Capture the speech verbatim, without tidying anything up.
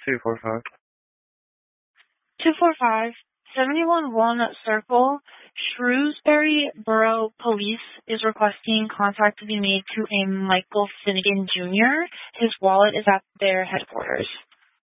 two four five. two four five, seventy-one Walnut Circle, Shrewsbury Borough Police is requesting contact to be made to a Michael Finnegan Junior His wallet is at their headquarters.